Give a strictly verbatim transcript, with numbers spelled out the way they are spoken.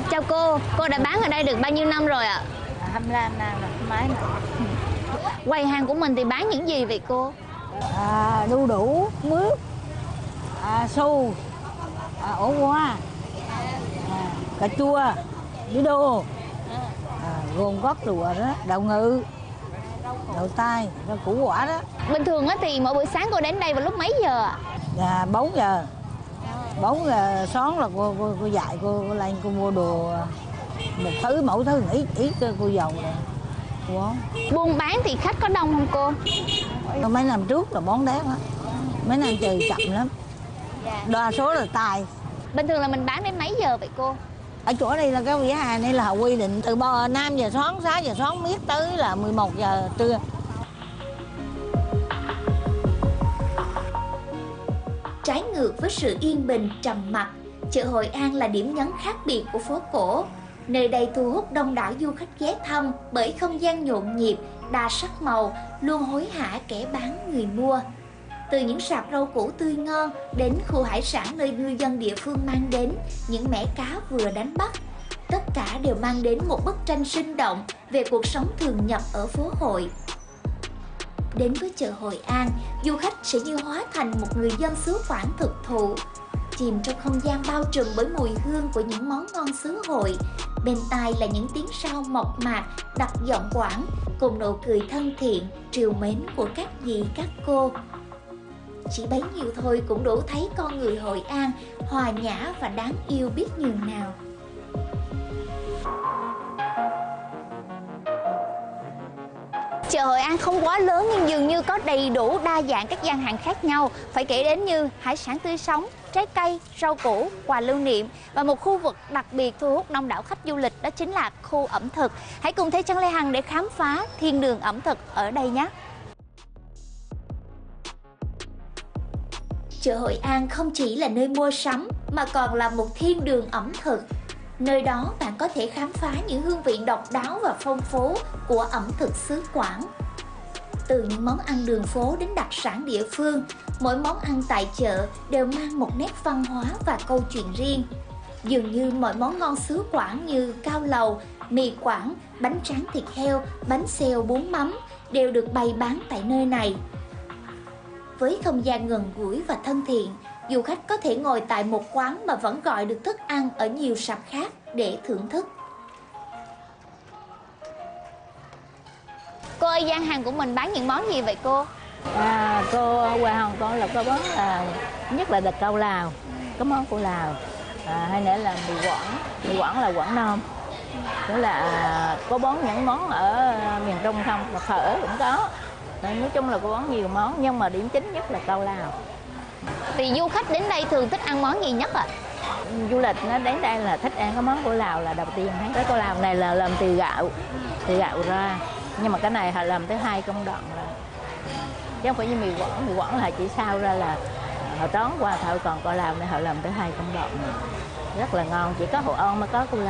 Chào cô, cô đã bán ở đây được bao nhiêu năm rồi ạ? hai mươi lăm năm rồi, mấy năm. Quầy hàng của mình thì bán những gì vậy cô? À, đu đủ, mướp, à, xu, à, ổ hoa, à, cà chua, bí đô, à, gồm gót rùa đó, đậu ngự, đậu tai, rau củ quả đó. Bình thường á thì mỗi buổi sáng cô đến đây vào lúc mấy giờ ạ? À, bốn giờ, bốn giờ sáng là cô, cô, cô dạy cô, cô lên cô mua đồ một thứ mẫu thứ ít ít cho cô giàu này. Wow. Buôn bán thì khách có đông không cô? Mấy năm trước là món đáng á, mấy năm trời chậm lắm, đa số là tài. Bình thường là mình bán đến mấy giờ vậy cô? Ở chỗ đây là cái vỉa hè này là họ quy định từ năm giờ sáng, sáu giờ sáng miết tới là mười một giờ trưa. Trái ngược với sự yên bình trầm mặc, chợ Hội An là điểm nhấn khác biệt của phố cổ. Nơi đây thu hút đông đảo du khách ghé thăm bởi không gian nhộn nhịp, đa sắc màu, luôn hối hả kẻ bán người mua. Từ những sạp rau củ tươi ngon đến khu hải sản nơi ngư dân địa phương mang đến những mẻ cá vừa đánh bắt, tất cả đều mang đến một bức tranh sinh động về cuộc sống thường nhật ở phố Hội. Đến với chợ Hội An, du khách sẽ như hóa thành một người dân xứ Quảng thực thụ, chìm trong không gian bao trùm bởi mùi hương của những món ngon xứ Hội. Bên tai là những tiếng sau mộc mạc, đặc giọng Quảng, cùng nụ cười thân thiện, trìu mến của các dì các cô. Chỉ bấy nhiêu thôi cũng đủ thấy con người Hội An hòa nhã và đáng yêu biết nhường nào. Chợ Hội An không quá lớn nhưng dường như có đầy đủ đa dạng các gian hàng khác nhau. Phải kể đến như hải sản tươi sống, trái cây, rau củ, quà lưu niệm và một khu vực đặc biệt thu hút đông đảo khách du lịch, đó chính là khu ẩm thực. Hãy cùng theo chân Lê Hằng để khám phá thiên đường ẩm thực ở đây nhé. Chợ Hội An không chỉ là nơi mua sắm mà còn là một thiên đường ẩm thực. Nơi đó bạn có thể khám phá những hương vị độc đáo và phong phú của ẩm thực xứ Quảng. Từ những món ăn đường phố đến đặc sản địa phương, mỗi món ăn tại chợ đều mang một nét văn hóa và câu chuyện riêng. Dường như mọi món ngon xứ Quảng như cao lầu, mì Quảng, bánh tráng thịt heo, bánh xèo bún mắm đều được bày bán tại nơi này. Với không gian gần gũi và thân thiện, du khách có thể ngồi tại một quán mà vẫn gọi được thức ăn ở nhiều sạp khác để thưởng thức. Cô ơi, gian hàng của mình bán những món gì vậy cô? À, cô Hoa Hồng con là có món là nhất là địch cao Lào, có món của Lào, à, hay nữa là mì Quảng, mì Quảng là Quảng Nam, nữa là à, có bán những món ở miền Trung không, là phở cũng có. Nói chung là có bán nhiều món nhưng mà điểm chính nhất là cao Lào. Thì du khách đến đây thường thích ăn món gì nhất ạ? À? Du lịch nó đến đây là thích ăn cái món của Lào là đầu tiên. Cái của Lào này là làm từ gạo, từ gạo ra, nhưng mà cái này họ làm tới hai công đoạn rồi, chứ không phải như mì Quảng. Mì Quảng là chỉ sao ra là họ trón qua thôi, còn của Lào này họ làm tới hai công đoạn này. Rất là ngon, chỉ có Hội An mới có của Lào.